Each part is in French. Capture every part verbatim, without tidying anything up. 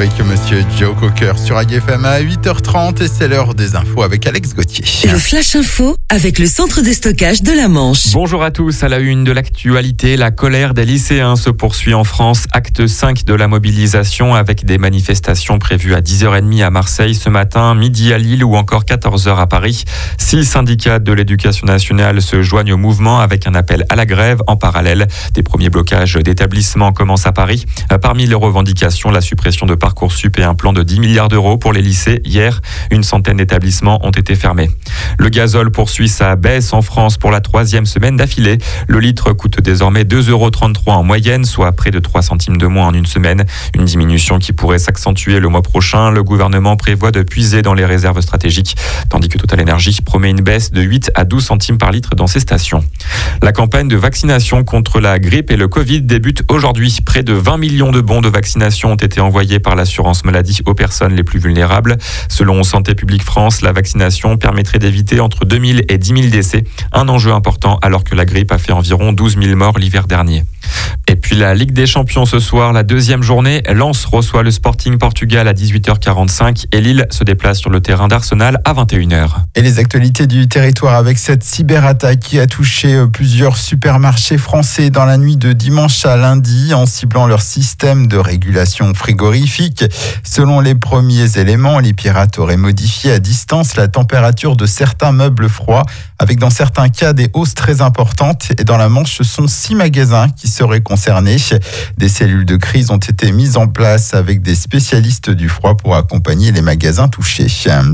avec monsieur Joe Cocker sur A G F M à huit heures trente et c'est l'heure des infos avec Alex Gauthier. Le Flash Info avec le centre de stockage de la Manche. Bonjour à tous, à la une de l'actualité, la colère des lycéens se poursuit en France. Acte cinq de la mobilisation avec des manifestations prévues à dix heures trente à Marseille ce matin, midi à Lille ou encore quatorze heures à Paris. Six syndicats de l'éducation nationale se joignent au mouvement avec un appel à la grève en parallèle. Des premiers blocages d'établissements commencent à Paris. Parmi les revendications, la suppression de Parcoursup et un plan de dix milliards d'euros pour les lycées. Hier, une centaine d'établissements ont été fermés. Le gazole poursuit sa baisse en France pour la troisième semaine d'affilée. Le litre coûte désormais deux euros trente-trois en moyenne, soit près de trois centimes de moins en une semaine. Une diminution qui pourrait s'accentuer le mois prochain. Le gouvernement prévoit de puiser dans les réserves stratégiques, tandis que Total Energy promet une baisse de huit à douze centimes par litre dans ses stations. La campagne de vaccination contre la grippe et le Covid débute aujourd'hui. Près de vingt millions de bons de vaccination ont été envoyés par l'assurance maladie aux personnes les plus vulnérables. Selon Santé publique France, la vaccination permettrait d'éviter entre deux mille et dix mille décès. Un enjeu important alors que la grippe a fait environ douze mille morts l'hiver dernier. Et puis la Ligue des Champions ce soir, la deuxième journée. Lens reçoit le Sporting Portugal à dix-huit heures quarante-cinq et Lille se déplace sur le terrain d'Arsenal à vingt et une heures. Et les actualités du territoire avec cette cyberattaque qui a touché plusieurs supermarchés français dans la nuit de dimanche à lundi en ciblant leur système de régulation frigorifique. Selon les premiers éléments, les pirates auraient modifié à distance la température de certains meubles froids avec dans certains cas des hausses très importantes. Et dans la Manche, ce sont six magasins qui seraient concernés. Des cellules de crise ont été mises en place avec des spécialistes du froid pour accompagner les magasins touchés.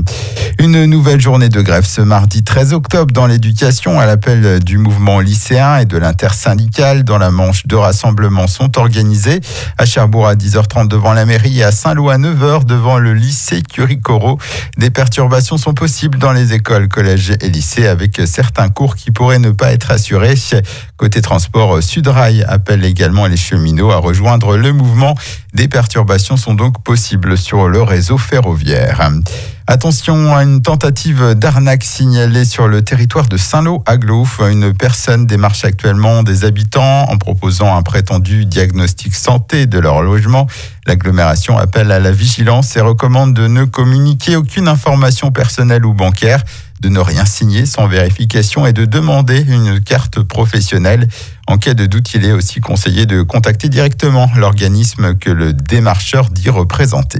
Une nouvelle journée de grève ce mardi treize octobre dans l'éducation à l'appel du mouvement lycéen et de l'intersyndicale. Dans la Manche, deux rassemblements sont organisés. À Cherbourg à dix heures trente devant la mairie et à Saint-Lô à neuf heures devant le lycée Curie-Corot. Des perturbations sont possibles dans les écoles, collèges et lycées avec certains cours qui pourraient ne pas être assurés. Côté transport, Sudrail appelle également les cheminots à rejoindre le mouvement. Des perturbations sont donc possibles sur le réseau ferroviaire. Attention à une tentative d'arnaque signalée sur le territoire de Saint-Lô-Aglo. Une personne démarche actuellement des habitants en proposant un prétendu diagnostic santé de leur logement. L'agglomération appelle à la vigilance et recommande de ne communiquer aucune information personnelle ou bancaire, de ne rien signer sans vérification et de demander une carte professionnelle. En cas de doute, il est aussi conseillé de contacter directement l'organisme que le démarcheur dit représenter.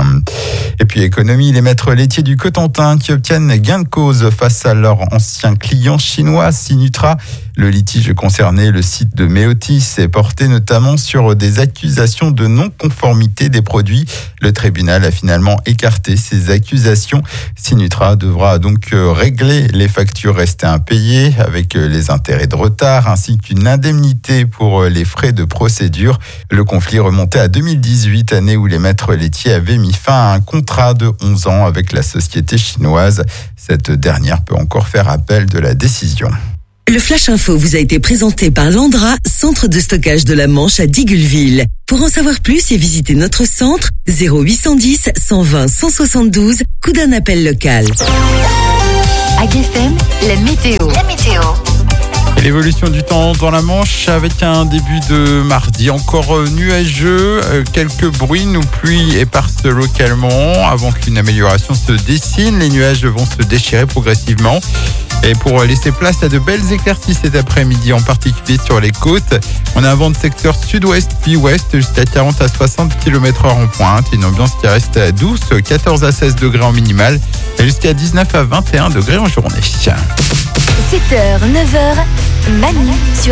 Et puis économie, les maîtres laitiers du Cotentin qui obtiennent gain de cause face à leur ancien client chinois Sinutra. Le litige concernait le site de Méotis et portait notamment sur des accusations de non-conformité des produits. Le tribunal a finalement écarté ces accusations. Sinutra devra donc régler les factures restées impayées avec les intérêts de retard ainsi qu'une indemnité pour les frais de procédure. Le conflit remontait à deux mille dix-huit, année où les maîtres laitiers avaient mis fin à un contrat de onze ans avec la société chinoise. Cette dernière peut encore faire appel de la décision. Le Flash Info vous a été présenté par Landra, centre de stockage de la Manche à Digueulville. Pour en savoir plus et visiter notre centre, zéro huit cent dix, cent vingt, cent soixante-douze, coup d'un appel local. A G F M, la météo. La météo. Et l'évolution du temps dans la Manche avec un début de mardi encore nuageux, quelques bruines ou pluies éparses localement avant qu'une amélioration se dessine. Les nuages vont se déchirer progressivement. Et pour laisser place à de belles éclaircies cet après-midi, en particulier sur les côtes, on a un vent de secteur sud-ouest puis ouest jusqu'à quarante à soixante kilomètres heure en pointe. Une ambiance qui reste douce, quatorze à seize degrés en minimal et jusqu'à dix-neuf à vingt et un degrés en journée. sept heures, neuf heures, Manu sur